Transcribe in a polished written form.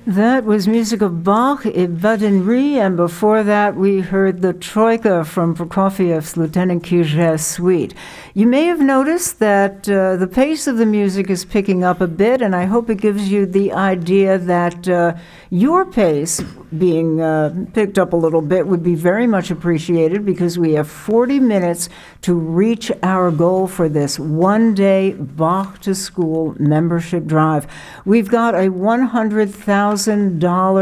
That was music of Bach, Ibadenry, and before that we heard the Troika from Prokofiev's Lieutenant Kuzhess Suite. You may have noticed that the pace of the music is picking up a bit, and I hope it gives you the idea that your pace being picked up a little bit would be very much appreciated, because we have 40 minutes to reach our goal for this one-day Bach to School membership drive. We've got a $100,000